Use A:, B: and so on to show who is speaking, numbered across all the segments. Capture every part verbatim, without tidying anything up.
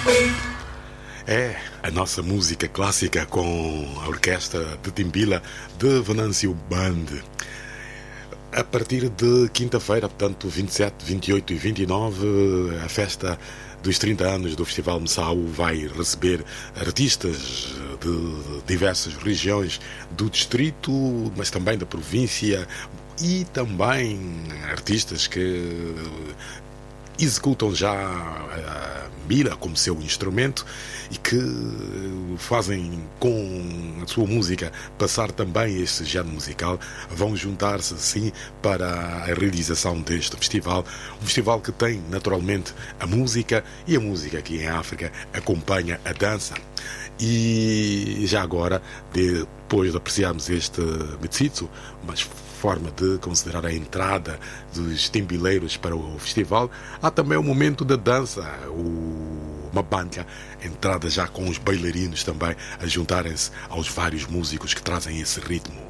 A: É a nossa música clássica com a orquestra de Timbila de Venâncio Band. A partir de quinta-feira, portanto, vinte e sete, vinte e oito e vinte e nove, a festa dos trinta anos do Festival Messau vai receber artistas de diversas regiões do distrito, mas também da província, e também artistas que executam já a mira como seu instrumento e que fazem com a sua música passar também este género musical. Vão juntar-se assim para a realização deste festival, um festival que tem naturalmente a música, e a música aqui em África acompanha a dança. E já agora, depois de apreciarmos este metsitsu, mas forma de considerar a entrada dos timbileiros para o festival, há também o momento da dança, o mabanca, entrada já com os bailarinos também a juntarem-se aos vários músicos que trazem esse ritmo.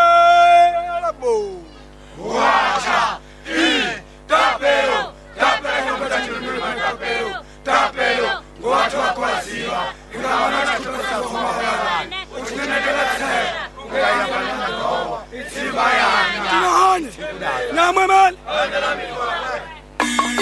B: Wacha, i, tapero, tapero.